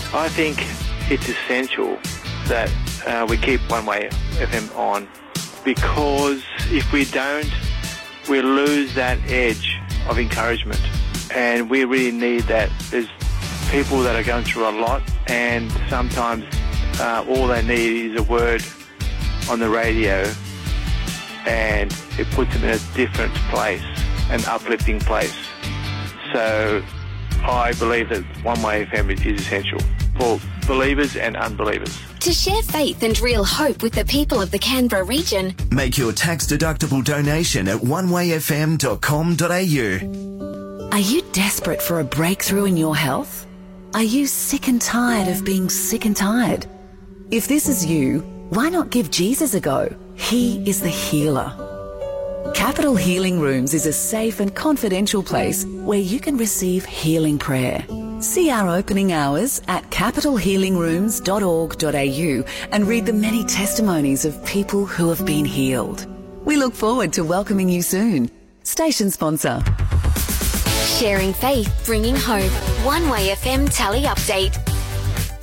I think it's essential that we keep One Way FM on, because if we don't, we lose that edge of encouragement, and we really need that. There's people that are going through a lot, and sometimes all they need is a word on the radio, and it puts them in a different place, an uplifting place. So I believe that One Way FM is essential for believers and unbelievers. To share faith and real hope with the people of the Canberra region, make your tax-deductible donation at onewayfm.com.au. Are you desperate for a breakthrough in your health? Are you sick and tired of being sick and tired? If this is you, why not give Jesus a go? He is the healer. Capital Healing Rooms is a safe and confidential place where you can receive healing prayer. See our opening hours at capitalhealingrooms.org.au and read the many testimonies of people who have been healed. We look forward to welcoming you soon. Station sponsor. sharing faith, bringing hope. One Way FM Tally Update.